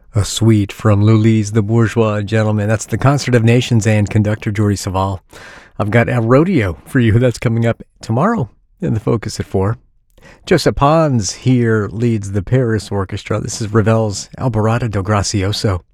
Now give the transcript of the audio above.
A suite from Lully's The Bourgeois Gentleman. That's the Concert of Nations and conductor Jordi Savall. I've got a rodeo for you that's coming up tomorrow in the Focus at 4. Joseph Pons here leads the Paris Orchestra. This is Ravel's Alborada del Gracioso.